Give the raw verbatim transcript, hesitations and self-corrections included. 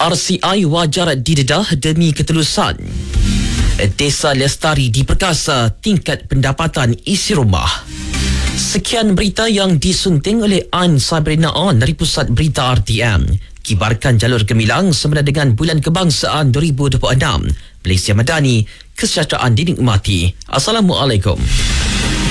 R C I wajar didedah demi ketelusan. Desa Lestari diperkasa tingkat pendapatan isi rumah. Sekian berita yang disunting oleh An Sabrina On dari Pusat Berita R T M. Kibarkan jalur gemilang semasa dengan Bulan Kebangsaan dua ribu dua puluh enam. Malaysia Madani, kesejahteraan dinikmati. Assalamualaikum.